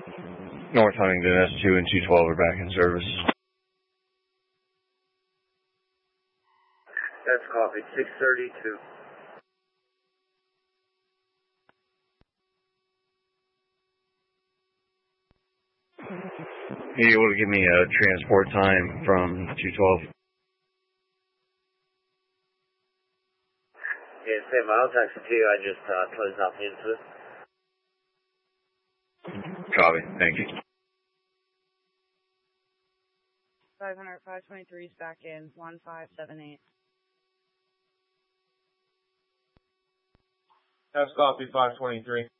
North Huntington S2 and 212 are back in service. That's copy, 632. Are you able to give me a transport time from 212? Yeah, same. I'll text it to you. I just closed out the incident. Copy. Thank you. 500, 523 is back in, 1578. That's copy, 523.